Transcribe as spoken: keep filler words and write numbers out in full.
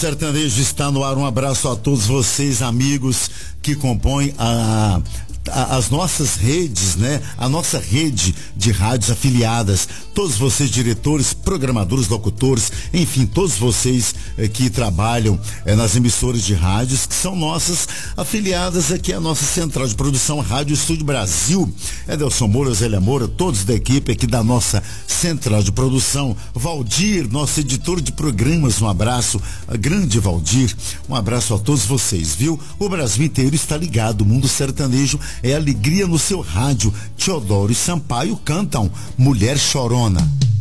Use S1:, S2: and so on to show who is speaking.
S1: Sertanejo está no ar. Um abraço a todos vocês, amigos que compõem a, a, as nossas redes, né? A nossa rede de rádios afiliadas. Todos vocês, diretores, programadores, locutores, enfim, todos vocês eh, que trabalham eh, nas emissoras de rádios, que são nossas afiliadas aqui, a nossa central de produção, Rádio Estúdio Brasil. Edelson Moura, Zélia Moura, todos da equipe aqui da nossa central de produção. Valdir, nosso editor de programas, um abraço, a grande Valdir, um abraço a todos vocês, viu? O Brasil inteiro está ligado, o mundo sertanejo é alegria no seu rádio. Teodoro e Sampaio cantam Mulher Chorona.